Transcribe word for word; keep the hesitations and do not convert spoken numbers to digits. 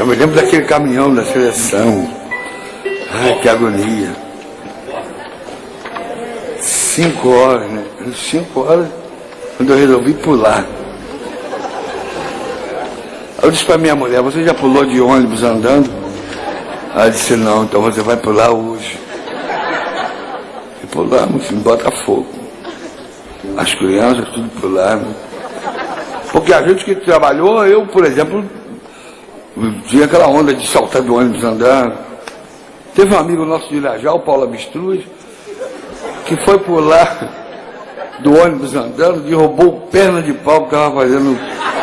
me lembro daquele caminhão da seleção. Ai, que agonia. Cinco horas, né? Cinco horas, quando eu resolvi pular. Eu disse para minha mulher, você já pulou de ônibus andando? Ela disse, não, então você vai pular hoje. E pulamos em Botafogo. As crianças tudo pularam. Porque a gente que trabalhou, eu, por exemplo, tinha aquela onda de saltar do ônibus andando. Teve um amigo nosso de Irajá, o Paulo Abistruz, que foi pular do ônibus andando, derrubou perna de pau que estava fazendo